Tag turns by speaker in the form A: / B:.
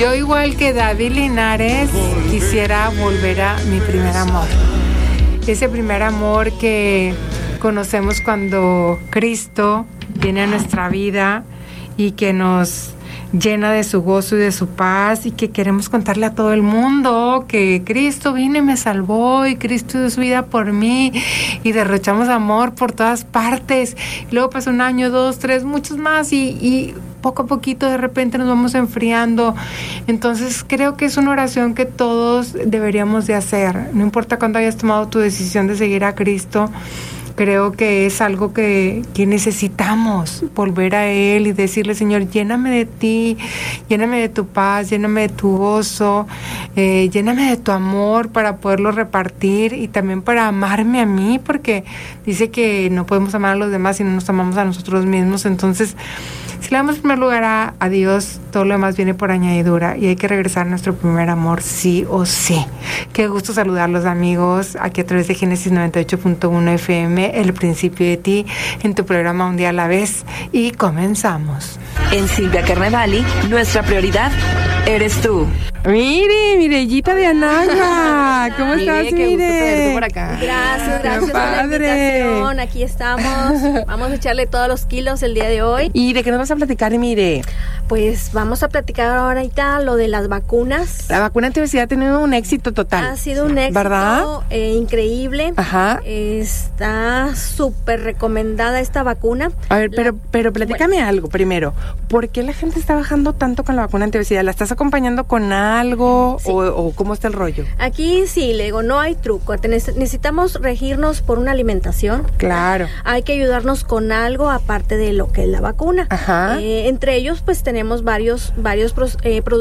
A: Yo, igual que David Linares, quisiera volver a mi primer amor. Ese primer amor que conocemos cuando Cristo viene a nuestra vida y que nos llena de su gozo y de su paz, y que queremos contarle a todo el mundo que Cristo vino y me salvó, y Cristo dio su vida por mí, y derrochamos amor por todas partes. Luego pasa 1 año, 2, 3, muchos más, y poco a poquito de repente nos vamos enfriando. Entonces creo que es una oración que todos deberíamos de hacer, no importa cuándo hayas tomado tu decisión de seguir a Cristo. Creo que es algo que necesitamos, volver a Él y decirle: Señor, lléname de ti, lléname de tu paz, lléname de tu gozo, lléname de tu amor para poderlo repartir y también para amarme a mí, porque dice que no podemos amar a los demás si no nos amamos a nosotros mismos. Entonces, si le damos primer lugar a Dios, todo lo demás viene por añadidura, y hay que regresar a nuestro primer amor, sí o sí. Qué gusto saludarlos, amigos, aquí a través de Génesis 98.1 FM, El Principio de Ti, en tu programa Un Día a la Vez, y comenzamos.
B: En Silvia Carnevali, nuestra prioridad eres tú.
C: Mire, Mirellita de Anaga, ¿cómo estás,
D: Qué gusto tenerte
C: Mire?
D: por acá.
E: Gracias por la invitación. Aquí estamos. Vamos a echarle todos los kilos el día de hoy.
C: ¿Y de qué nos vas a platicar, Mire?
E: Pues vamos a platicar ahorita lo de las vacunas.
C: La vacuna anti-obesidad ha tenido un éxito total.
E: Ha sido un éxito,
C: ¿verdad?
E: Increíble.
C: Ajá.
E: Está súper recomendada esta vacuna.
C: A ver, pero platícame algo primero. ¿Por qué la gente está bajando tanto con la vacuna anti-obesidad? ¿La estás acompañando con algo?
E: Sí.
C: ¿O cómo está el rollo?
E: Aquí sí, le digo, no hay truco. Necesitamos regirnos por una alimentación.
C: Claro.
E: Hay que ayudarnos con algo aparte de lo que es la vacuna.
C: Ajá.
E: Entre ellos, pues tenemos varios productos